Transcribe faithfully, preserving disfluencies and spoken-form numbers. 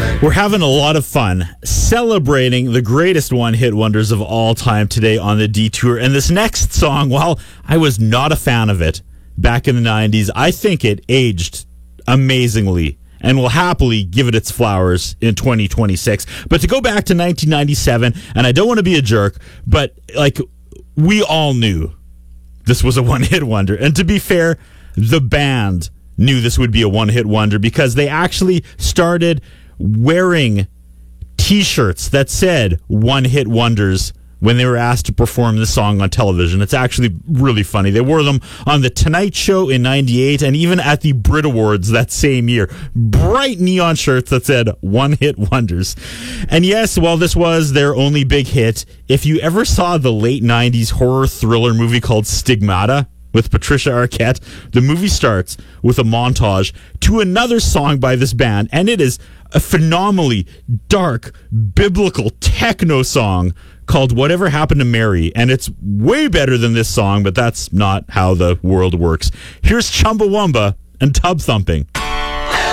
We're having a lot of fun celebrating the greatest one-hit wonders of all time today on the Detour. And this next song, while I was not a fan of it back in the nineties, I think it aged amazingly and will happily give it its flowers in twenty twenty-six. But to go back to nineteen ninety-seven, and I don't want to be a jerk, but like we all knew this was a one-hit wonder. And to be fair, the band knew this would be a one-hit wonder because they actually started wearing T-shirts that said one-hit wonders when they were asked to perform this song on television. It's actually really funny. They wore them on The Tonight Show in ninety-eight and even at the Brit Awards that same year. Bright neon shirts that said one-hit wonders. And yes, while this was their only big hit, if you ever saw the late nineties horror thriller movie called Stigmata with Patricia Arquette, the movie starts with a montage to another song by this band, and it is a phenomenally dark, biblical techno song called Whatever Happened to Mary, and it's way better than this song, but that's not how the world works. Here's Chumbawamba and Tub Thumping.